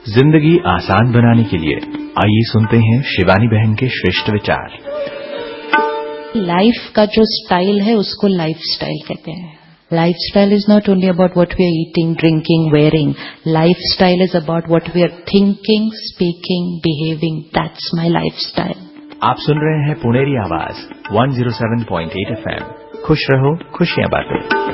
जिंदगी आसान बनाने के लिए आइए सुनते हैं शिवानी बहन के श्रेष्ठ विचार। लाइफ का जो स्टाइल है उसको लाइफ स्टाइल कहते हैं। Life style is not only about what we are eating, drinking, wearing. Life style is about what we are thinking, speaking, behaving. That's my life style. आप सुन रहे हैं पुणेरी आवाज 107.8 FM। खुश रहो, खुशियां बांटो।